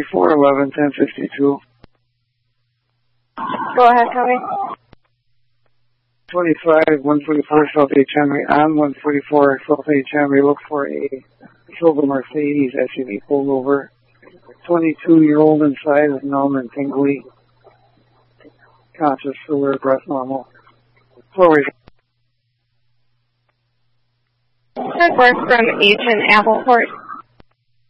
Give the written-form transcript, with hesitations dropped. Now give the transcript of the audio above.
2411 1052. Go ahead, Tommy. 25 144 South H. Henry. On 144 South H. Henry, look for a silver Mercedes SUV pulled over. 22-year-old inside is numb and tingly. Conscious, fluid, breath normal. Forward. Report from Agent Appleport.